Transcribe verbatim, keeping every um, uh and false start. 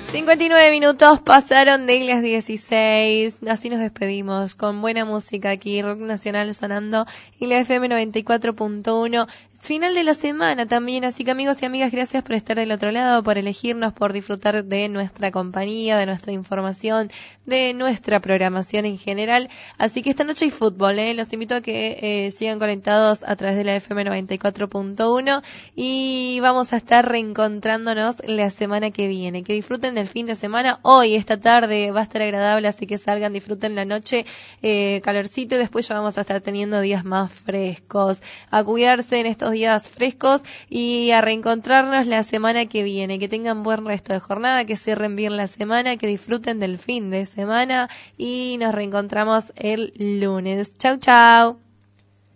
cincuenta y nueve minutos pasaron de las dieciséis. Así nos despedimos con buena música aquí, rock nacional sonando en la F M noventa y cuatro punto uno. Final de la semana también, así que amigos y amigas, gracias por estar del otro lado, por elegirnos, por disfrutar de nuestra compañía, de nuestra información, de nuestra programación en general. Así que esta noche hay fútbol, ¿eh? Los invito a que eh, sigan conectados a través de la F M noventa y cuatro punto uno y vamos a estar reencontrándonos la semana que viene. Que disfruten del fin de semana. Hoy, esta tarde, va a estar agradable, así que salgan, disfruten la noche, eh, calorcito, y después ya vamos a estar teniendo días más frescos. A cuidarse en estos días frescos y a reencontrarnos la semana que viene. Que tengan buen resto de jornada, que cierren bien la semana, que disfruten del fin de semana y nos reencontramos el lunes. Chau, chau.